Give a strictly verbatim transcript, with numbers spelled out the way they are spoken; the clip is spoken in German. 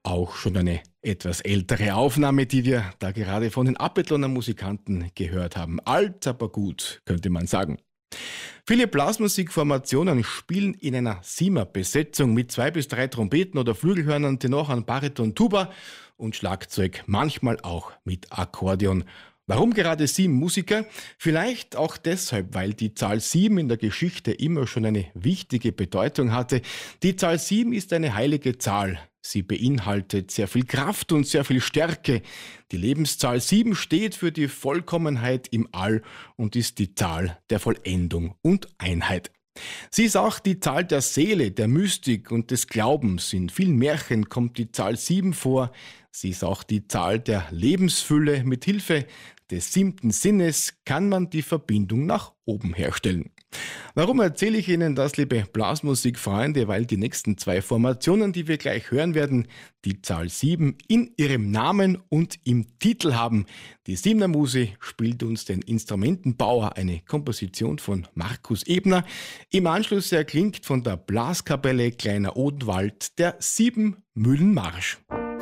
Auch schon eine etwas ältere Aufnahme, die wir da gerade von den Apetloner Musikanten gehört haben. Alt, aber gut, könnte man sagen. Viele Blasmusikformationen spielen in einer Siemer-Besetzung mit zwei bis drei Trompeten oder Flügelhörnern, Tenoren, Bariton, Tuba und Schlagzeug, manchmal auch mit Akkordeon. Warum gerade sieben Musiker? Vielleicht auch deshalb, weil die Zahl sieben in der Geschichte immer schon eine wichtige Bedeutung hatte. Die Zahl sieben ist eine heilige Zahl. Sie beinhaltet sehr viel Kraft und sehr viel Stärke. Die Lebenszahl sieben steht für die Vollkommenheit im All und ist die Zahl der Vollendung und Einheit. Sie ist auch die Zahl der Seele, der Mystik und des Glaubens. In vielen Märchen kommt die Zahl sieben vor. Sie ist auch die Zahl der Lebensfülle. Mit Hilfe des siebten Sinnes kann man die Verbindung nach oben herstellen. Warum erzähle ich Ihnen das, liebe Blasmusikfreunde? Weil die nächsten zwei Formationen, die wir gleich hören werden, die Zahl sieben in ihrem Namen und im Titel haben. Die Siebener Muse spielt uns den Instrumentenbauer, eine Komposition von Markus Ebner. Im Anschluss erklingt von der Blaskapelle Kleiner Odenwald der Siebenmühlenmarsch.